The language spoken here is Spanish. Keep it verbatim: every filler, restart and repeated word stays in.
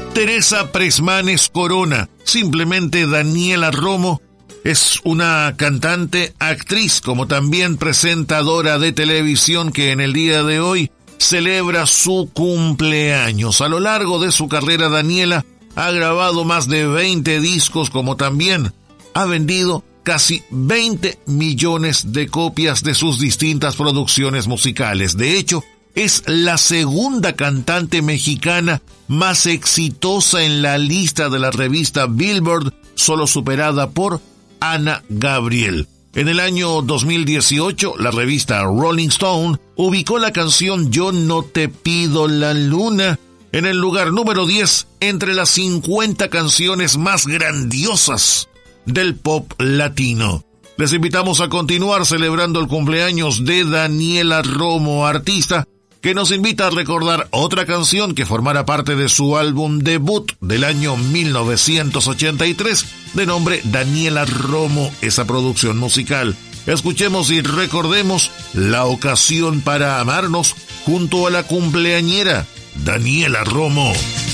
Teresa Presmanes Corona, simplemente Daniela Romo, es una cantante, actriz, como también presentadora de televisión que en el día de hoy celebra su cumpleaños. A lo largo de su carrera, Daniela ha grabado más de veinte discos, como también ha vendido casi veinte millones de copias de sus distintas producciones musicales. De hecho, es la segunda cantante mexicana más exitosa en la lista de la revista Billboard, solo superada por Ana Gabriel. En el año dos mil dieciocho, la revista Rolling Stone ubicó la canción Yo no te pido la luna en el lugar número diez entre las cincuenta canciones más grandiosas del pop latino. Les invitamos a continuar celebrando el cumpleaños de Daniela Romo, artista que nos invita a recordar otra canción que formara parte de su álbum debut del año mil novecientos ochenta y tres, de nombre Daniela Romo, esa producción musical. Escuchemos y recordemos La ocasión para amarnos junto a la cumpleañera Daniela Romo.